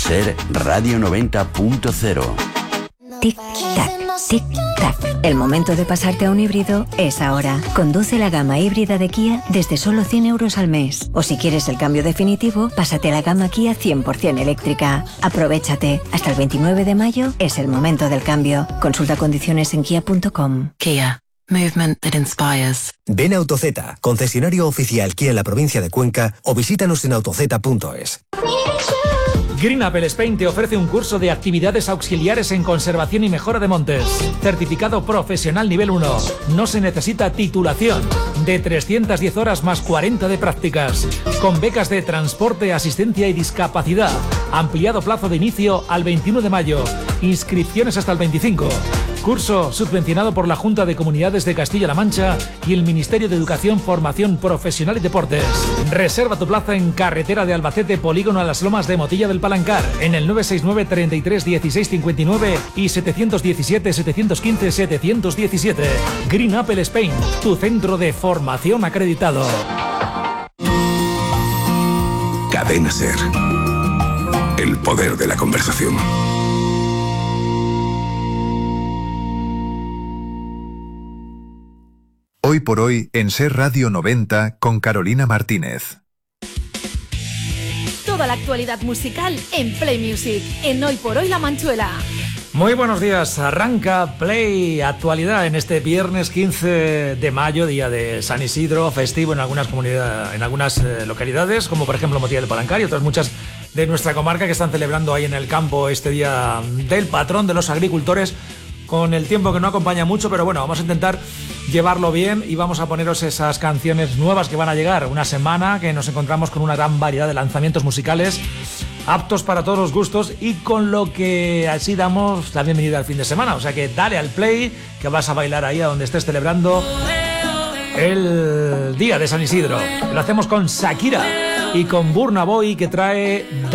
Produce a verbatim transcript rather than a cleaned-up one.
Ser Radio noventa punto cero. Tic-tac, tic-tac. El momento de pasarte a un híbrido es ahora. Conduce la gama híbrida de Kia desde solo cien euros al mes. O si quieres el cambio definitivo, pásate a la gama Kia cien por ciento eléctrica. Aprovéchate. Hasta el veintinueve de mayo es el momento del cambio. Consulta condiciones en kia punto com. Kia. Movement that inspires. Ven a AutoZ, concesionario oficial Kia en la provincia de Cuenca, o visítanos en autoz punto es. Green Apple Spain te ofrece un curso de actividades auxiliares en conservación y mejora de montes. Certificado profesional nivel uno. No se necesita titulación. De trescientas diez horas más cuarenta de prácticas. Con becas de transporte, asistencia y discapacidad. Ampliado plazo de inicio al veintiuno de mayo. Inscripciones hasta el veinticinco. Curso subvencionado por la Junta de Comunidades de Castilla-La Mancha y el Ministerio de Educación, Formación Profesional y Deportes. Reserva tu plaza en Carretera de Albacete, Polígono a las Lomas de Motilla del Palancar, en el nueve seis nueve, treinta y tres, dieciséis cincuenta y nueve y setecientos diecisiete, setecientos quince, setecientos diecisiete. Green Apple Spain, tu centro de formación acreditado. Cadena Ser. El poder de la conversación. Hoy por hoy en Ser Radio noventa con Carolina Martínez. Toda la actualidad musical en Play Music, en Hoy por Hoy La Manchuela. Muy buenos días, arranca Play Actualidad en este viernes quince de mayo, día de San Isidro, festivo en algunas comunidades, en algunas eh, localidades, como por ejemplo Motilla del Palancar y otras muchas de nuestra comarca que están celebrando ahí en el campo este día del patrón de los agricultores, con el tiempo que no acompaña mucho, pero bueno, vamos a intentar llevarlo bien y vamos a poneros esas canciones nuevas que van a llegar. Una semana que nos encontramos con una gran variedad de lanzamientos musicales aptos para todos los gustos y con lo que así damos la bienvenida al fin de semana. O sea que dale al play, que vas a bailar ahí a donde estés celebrando el día de San Isidro. Lo hacemos con Shakira y con Burna Boy, que trae